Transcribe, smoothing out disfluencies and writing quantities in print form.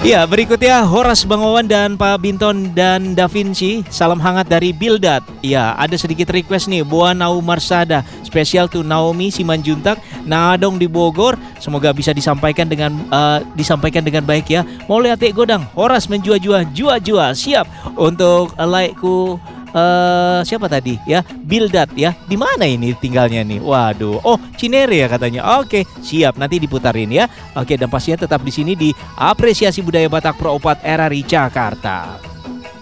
Ya, berikutnya Horas Bang Wawan dan Pak Binton dan Da Vinci. Salam hangat dari Bildad. Ya, ada sedikit request nih. Boa Nau Marsada. Spesial to Naomi Simanjuntak. Nadong di Bogor. Semoga bisa disampaikan dengan baik ya. Mau lihat godang. Horas menjua-jua, jua-jua. Siap untuk like-ku. Siapa tadi ya? Bildad ya. Di mana ini tinggalnya nih? Waduh. Oh, Cinere ya katanya. Oke, siap nanti diputarin ya. Oke, dan pastinya tetap di sini di Apresiasi Budaya Batak Pro 4 RRI Jakarta.